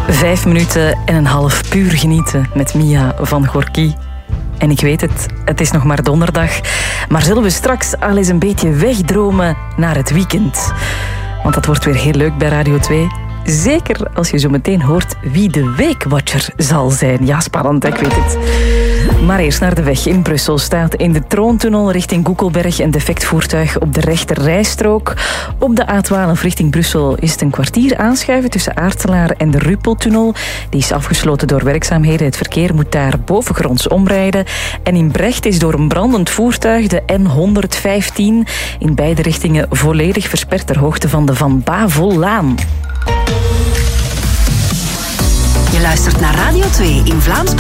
5 minuten en een half puur genieten met Mia van Gorky. En ik weet het, het is nog maar donderdag. Maar zullen we straks al eens een beetje wegdromen naar het weekend? Want dat wordt weer heel leuk bij Radio 2. Zeker als je zo meteen hoort wie de weekwatcher zal zijn. Ja, spannend, ik weet het. Maar eerst naar de weg. In Brussel staat in de Troontunnel richting Goekelberg een defect voertuig op de rechter rijstrook. Op de A12 richting Brussel is het een kwartier aanschuiven tussen Aartselaar en de Ruppeltunnel. Die is afgesloten door werkzaamheden. Het verkeer moet daar bovengronds omrijden. En in Brecht is door een brandend voertuig de N115 in beide richtingen volledig versperd ter hoogte van de Van Bavellaan. Je luistert naar Radio 2 in Vlaams.